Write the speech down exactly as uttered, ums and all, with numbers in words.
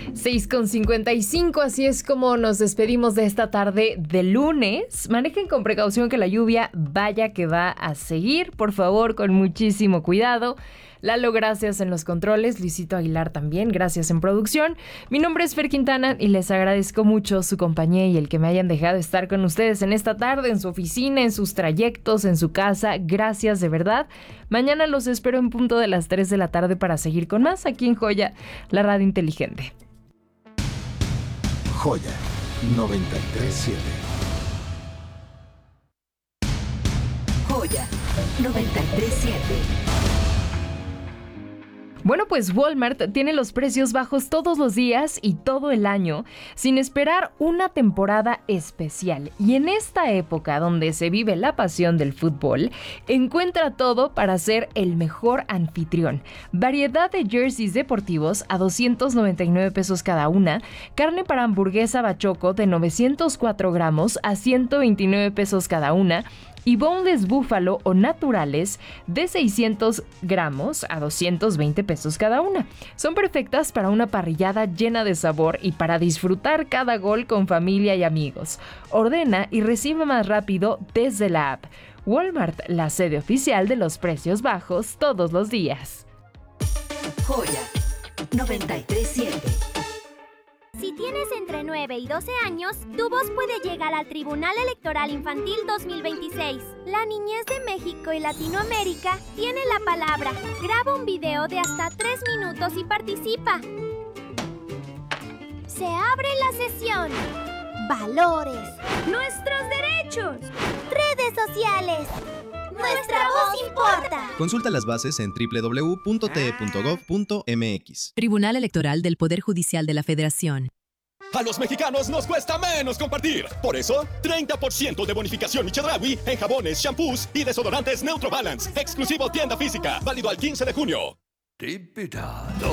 seis con cincuenta y cinco, así es como nos despedimos de esta tarde de lunes. Manejen con precaución que la lluvia vaya que va a seguir, por favor, con muchísimo cuidado. Lalo, gracias en los controles. Luisito Aguilar también, gracias en producción. Mi nombre es Fer Quintana y les agradezco mucho su compañía y el que me hayan dejado estar con ustedes en esta tarde, en su oficina, en sus trayectos, en su casa. Gracias de verdad. Mañana los espero en punto de las tres de la tarde para seguir con más aquí en Joya, la radio inteligente. Joya noventa y tres punto siete. Joya noventa y tres punto siete. Bueno, pues Walmart tiene los precios bajos todos los días y todo el año, sin esperar una temporada especial. Y en esta época donde se vive la pasión del fútbol, encuentra todo para ser el mejor anfitrión. Variedad de jerseys deportivos a doscientos noventa y nueve pesos cada una, carne para hamburguesa bachoco de novecientos cuatro gramos a ciento veintinueve pesos cada una, y boneless búfalo o naturales de seiscientos gramos a doscientos veinte pesos cada una. Son perfectas para una parrillada llena de sabor y para disfrutar cada gol con familia y amigos. Ordena y recibe más rápido desde la app. Walmart, la sede oficial de los precios bajos todos los días. Joya noventa y tres punto siete. Si tienes entre nueve y doce años, tu voz puede llegar al Tribunal Electoral Infantil dos mil veintiséis. La niñez de México y Latinoamérica tiene la palabra. Graba un video de hasta tres minutos y participa. Se abre la sesión. Valores. Nuestros derechos. Redes sociales. Nuestra voz importa. Consulta las bases en doble u doble u doble u punto t e punto gov punto m x. Tribunal Electoral del Poder Judicial de la Federación. A los mexicanos nos cuesta menos compartir. Por eso, treinta por ciento de bonificación Chedraui en jabones, shampoos y desodorantes Neutro Balance. Exclusivo tienda física. Válido al quince de junio. Típita,